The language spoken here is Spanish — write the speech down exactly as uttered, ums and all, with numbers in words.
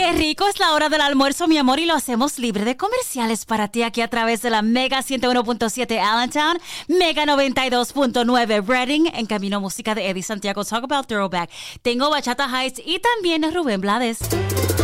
Qué rico, es la hora del almuerzo, mi amor, y lo hacemos libre de comerciales para ti aquí a través de la Mega ciento uno punto siete Allentown, Mega noventa y dos punto nueve Reading, en camino música de Eddie Santiago, Talk About Throwback. Tengo Bachata Heights y también Rubén Blades.